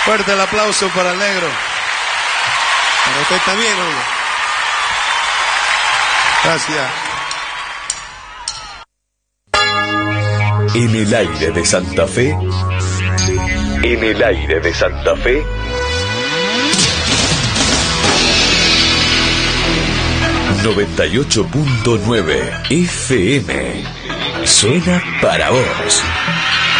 Fuerte el aplauso para el negro. Para usted también, oiga. Gracias. En el aire de Santa Fe. En el aire de Santa Fe. ...98.9 FM... ...suena para vos.